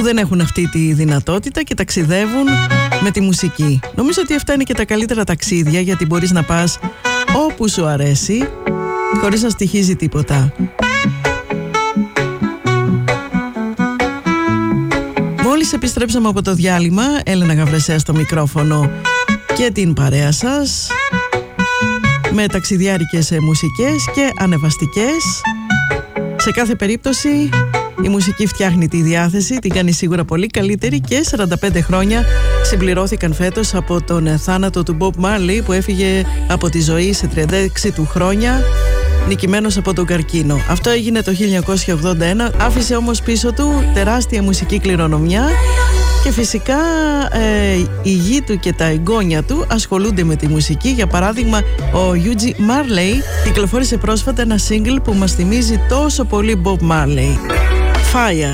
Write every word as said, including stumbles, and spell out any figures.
δεν έχουν αυτή τη δυνατότητα και ταξιδεύουν με τη μουσική. Νομίζω ότι αυτά είναι και τα καλύτερα ταξίδια, γιατί μπορείς να πας όπου σου αρέσει χωρίς να στοιχίζει τίποτα. Μόλις επιστρέψαμε από το διάλειμμα, Έλενα Γαβρεσέα στο μικρόφωνο και την παρέα σας, με ταξιδιάρικες μουσικές και ανεβαστικές. Σε κάθε περίπτωση η μουσική φτιάχνει τη διάθεση, την κάνει σίγουρα πολύ καλύτερη, και σαράντα πέντε χρόνια συμπληρώθηκαν φέτος από τον θάνατο του Bob Marley, που έφυγε από τη ζωή σε τριάντα έξι του χρόνια, νικημένος από τον καρκίνο. Αυτό έγινε το χίλια εννιακόσια ογδόντα ένα, άφησε όμως πίσω του τεράστια μουσική κληρονομιά και φυσικά ε, η γη του και τα εγγόνια του ασχολούνται με τη μουσική. Για παράδειγμα, ο Eugene Marley κυκλοφόρησε πρόσφατα ένα single που μας θυμίζει τόσο πολύ Bob Marley. Fire.